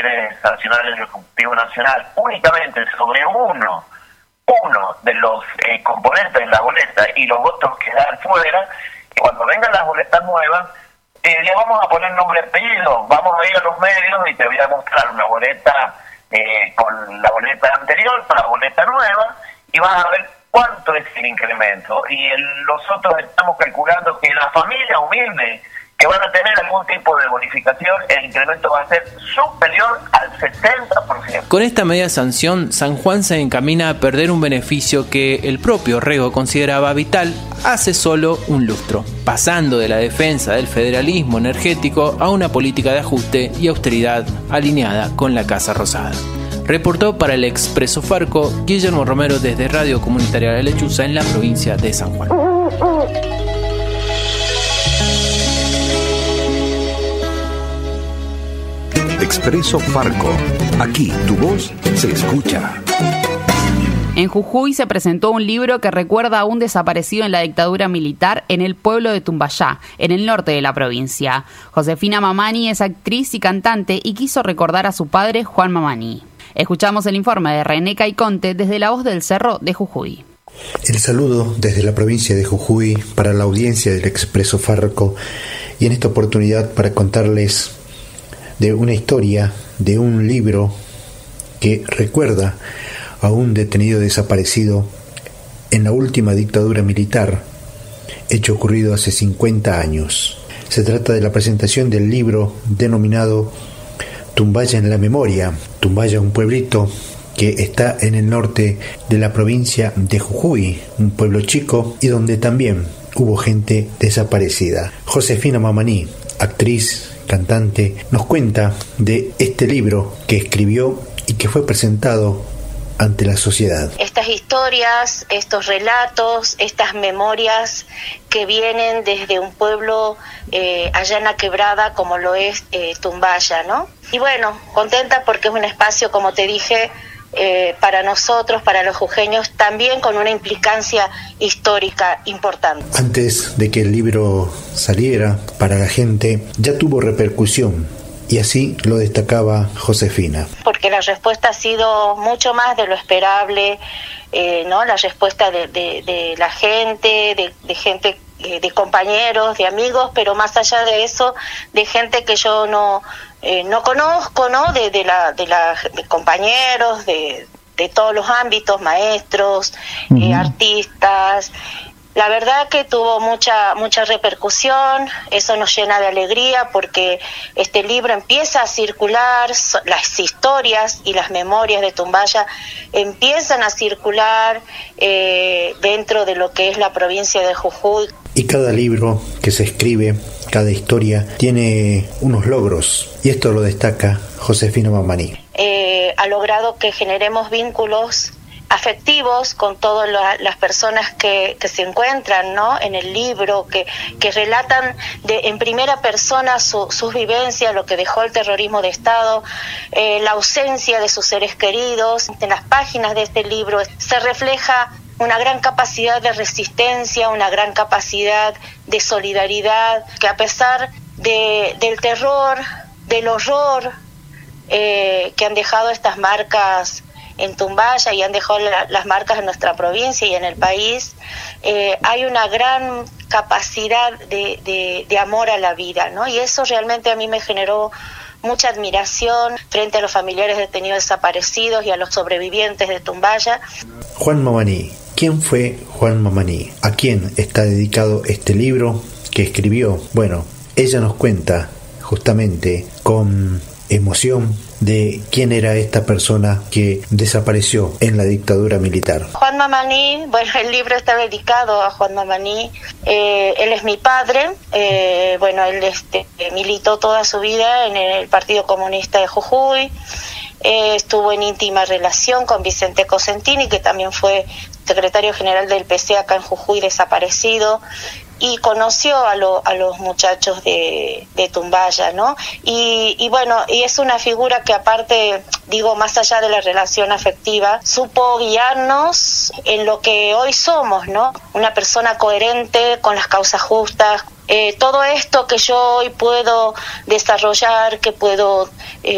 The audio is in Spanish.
quiere sancionar el Ejecutivo Nacional únicamente sobre uno de los componentes de la boleta y los votos quedan fuera, cuando vengan las boletas nuevas, le vamos a poner nombre y apellido, vamos a ir a los medios y te voy a mostrar una boleta con la boleta anterior, con la boleta nueva, y vas a ver cuánto es el incremento. Y nosotros estamos calculando que las familias humildes que van a tener algún tipo de bonificación, el incremento va a ser superior al 60%. Con esta media sanción, San Juan se encamina a perder un beneficio que el propio Rego consideraba vital hace solo un lustro, pasando de la defensa del federalismo energético a una política de ajuste y austeridad alineada con la Casa Rosada. Reportó para el Expreso Farco Guillermo Romero desde Radio Comunitaria La Lechuza en la provincia de San Juan. Expreso Farco. Aquí tu voz se escucha. En Jujuy se presentó un libro que recuerda a un desaparecido en la dictadura militar en el pueblo de Tumbayá, en el norte de la provincia. Josefina Mamani es actriz y cantante y quiso recordar a su padre, Juan Mamani. Escuchamos el informe de René Caiconte desde La Voz del Cerro de Jujuy. El saludo desde la provincia de Jujuy para la audiencia del Expreso Farco, y en esta oportunidad para contarles de una historia, de un libro que recuerda a un detenido desaparecido en la última dictadura militar, hecho ocurrido hace 50 años. Se trata de la presentación del libro denominado Tumbaya en la Memoria. Tumbaya, un pueblito que está en el norte de la provincia de Jujuy, un pueblo chico y donde también hubo gente desaparecida. Josefina Mamani, actriz, cantante, nos cuenta de este libro que escribió y que fue presentado ante la sociedad. Estas historias, estos relatos, estas memorias que vienen desde un pueblo allá en la quebrada como lo es Tumbaya, ¿no? Y bueno, contenta porque es un espacio, como te dije, para nosotros, para los jujeños, también con una implicancia histórica importante. Antes de que el libro saliera para la gente, ya tuvo repercusión, y así lo destacaba Josefina. Porque la respuesta ha sido mucho más de lo esperable, ¿no? La respuesta de la gente, de gente, de compañeros, de amigos, pero más allá de eso, de gente que yo no conozco, ¿no? De compañeros, de todos los ámbitos, maestros, artistas. La verdad que tuvo mucha repercusión, eso nos llena de alegría porque este libro empieza a circular, las historias y las memorias de Tumbaya empiezan a circular dentro de lo que es la provincia de Jujuy. Y cada libro que se escribe, cada historia, tiene unos logros, y esto lo destaca Josefina Mamani. Ha logrado que generemos vínculos afectivos con todas las personas que se encuentran, ¿no? En el libro, que relatan en primera persona sus vivencias, lo que dejó el terrorismo de Estado, la ausencia de sus seres queridos. En las páginas de este libro se refleja una gran capacidad de resistencia, una gran capacidad de solidaridad, que a pesar del terror, del horror que han dejado estas marcas en Tumbaya y han dejado las marcas en nuestra provincia y en el país, hay una gran capacidad de amor a la vida, ¿no? Y eso realmente a mí me generó mucha admiración frente a los familiares detenidos desaparecidos y a los sobrevivientes de Tumbaya. Juan Mamani. ¿Quién fue Juan Mamani? ¿A quién está dedicado este libro que escribió? Bueno, ella nos cuenta justamente con emoción de quién era esta persona que desapareció en la dictadura militar. Juan Mamani, bueno, el libro está dedicado a Juan Mamani. Él es mi padre. Bueno, él militó toda su vida en el Partido Comunista de Jujuy. Estuvo en íntima relación con Vicente Cosentini, que también fue secretario general del PC acá en Jujuy, desaparecido, y conoció a los muchachos de Tumbaya, ¿no? Y bueno, y es una figura que aparte, digo, más allá de la relación afectiva, supo guiarnos en lo que hoy somos, ¿no? Una persona coherente con las causas justas. Todo esto que yo hoy puedo desarrollar, que puedo